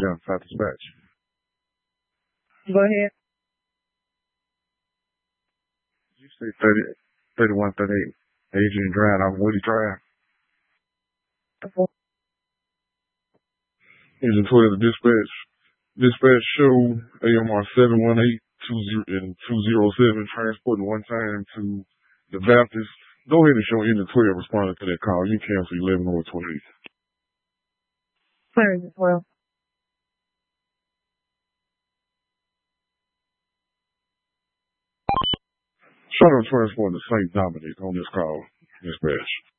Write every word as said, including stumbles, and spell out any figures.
down South Dispatch. Go ahead. You say thirty, thirty-one, thirty-eight. Adrian Drive, I'm Woody Drive. Engine twelve, dispatch. Dispatch show A M R seven one eight two zero and two zero seven transporting one time to the Baptist. Go ahead and show Engine twelve responding to that call. You cancel eleven over twenty-eight. Where is it, twelve? Shuttle transport to Saint Dominic on this call, dispatch.